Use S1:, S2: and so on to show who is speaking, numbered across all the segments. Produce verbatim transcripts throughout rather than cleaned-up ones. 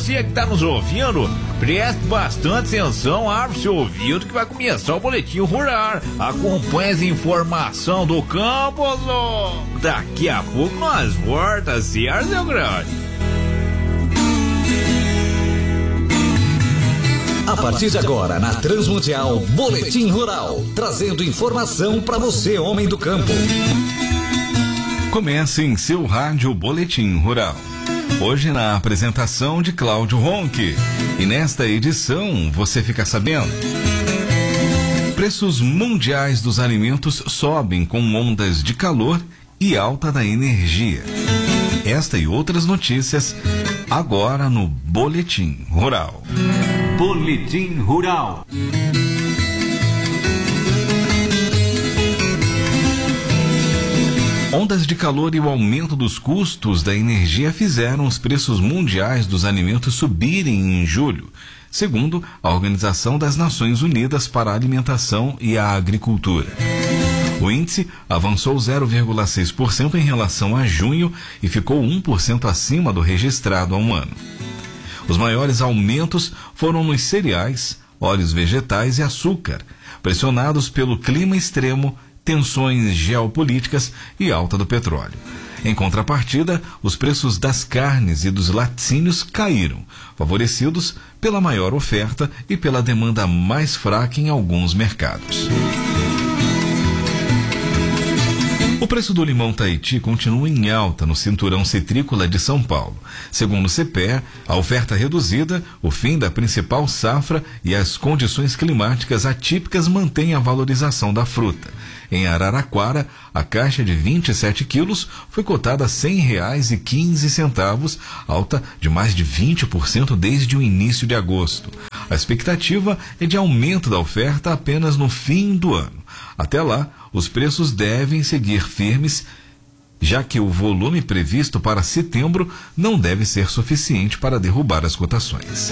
S1: você que está nos ouvindo, preste bastante atenção, abre seu ouvido que vai começar o Boletim Rural. Acompanhe as informações do campo, Zô. Daqui a pouco nós voltamos, certo, meu grande?
S2: A partir de agora, na Transmundial, Boletim Rural, trazendo informação para você, homem do campo.
S3: Comece em seu rádio Boletim Rural. Hoje na apresentação de Cláudio Ronque. E nesta edição você fica sabendo: preços mundiais dos alimentos sobem com ondas de calor e alta da energia. Esta e outras notícias agora no Boletim Rural.
S4: Boletim Rural.
S3: Ondas de calor e o aumento dos custos da energia fizeram os preços mundiais dos alimentos subirem em julho, segundo a Organização das Nações Unidas para a Alimentação e a Agricultura. O índice avançou zero vírgula seis por cento em relação a junho e ficou um por cento acima do registrado há um ano. Os maiores aumentos foram nos cereais, óleos vegetais e açúcar, pressionados pelo clima extremo, tensões geopolíticas e alta do petróleo. Em contrapartida, os preços das carnes e dos laticínios caíram, favorecidos pela maior oferta e pela demanda mais fraca em alguns mercados. O preço do limão Tahiti continua em alta no cinturão citrícola de São Paulo. Segundo o C P E A, a oferta reduzida, o fim da principal safra e as condições climáticas atípicas mantêm a valorização da fruta. Em Araraquara, a caixa de vinte e sete quilos foi cotada a cem reais e quinze centavos, alta de mais de vinte por cento desde o início de agosto. A expectativa é de aumento da oferta apenas no fim do ano. Até lá, os preços devem seguir firmes, já que o volume previsto para setembro não deve ser suficiente para derrubar as cotações.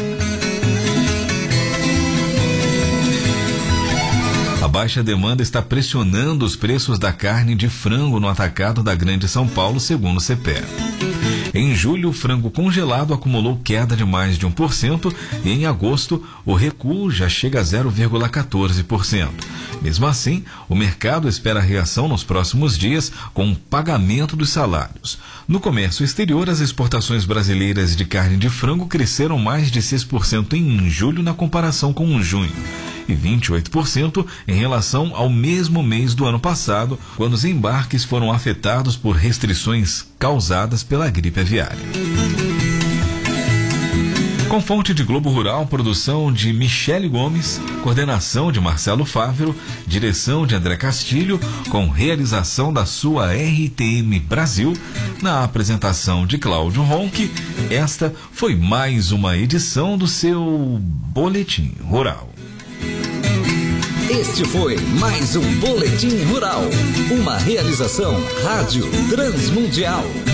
S3: A baixa demanda está pressionando os preços da carne de frango no atacado da Grande São Paulo, segundo o C P E A. Em julho, o frango congelado acumulou queda de mais de um por cento e em agosto o recuo já chega a zero vírgula quatorze por cento. Mesmo assim, o mercado espera a reação nos próximos dias com o pagamento dos salários. No comércio exterior, as exportações brasileiras de carne de frango cresceram mais de seis por cento em julho na comparação com junho e vinte e oito por cento em relação ao mesmo mês do ano passado, quando os embarques foram afetados por restrições causadas pela gripe aviária. Com fonte de Globo Rural, produção de Michele Gomes, coordenação de Marcelo Fávero, direção de André Castilho, com realização da sua R T M Brasil, na apresentação de Cláudio Ronque, esta foi mais uma edição do seu Boletim Rural.
S2: Este foi mais um Boletim Rural, uma realização Rádio Transmundial.